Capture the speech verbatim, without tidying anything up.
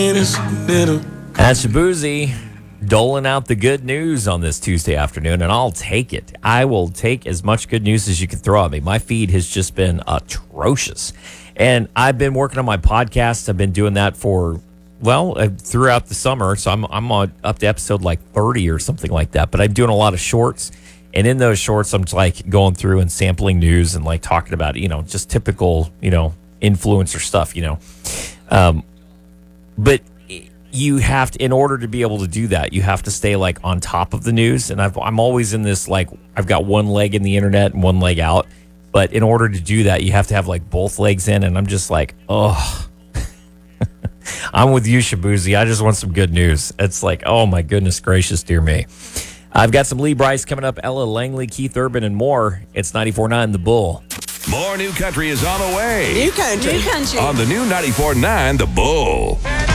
That's Shabuzi doling out the good news on this Tuesday afternoon, and I'll take it. I will take as much good news as you can throw at me. My feed has just been atrocious. And I've been working on my podcast. I've been doing that for, well, uh, throughout the summer. So I'm I'm on, up to episode like thirty or something like that. But I'm doing a lot of shorts. And in those shorts, I'm just like going through and sampling news and like talking about, you know, just typical, you know, influencer stuff, you know. Um, but you have to, in order to be able to do that, you have to stay like on top of the news. And I've, I'm always in this, like, I've got one leg in the internet and one leg out. But in order to do that, you have to have like both legs in. And I'm just like, oh, I'm with you, Shabuzi. I just want some good news. It's like, oh my goodness gracious, dear me. I've got some Lee Brice coming up, Ella Langley, Keith Urban, and more. It's ninety-four point nine The Bull. More new country is on the way. New country. New country. On the new ninety-four point nine The Bull.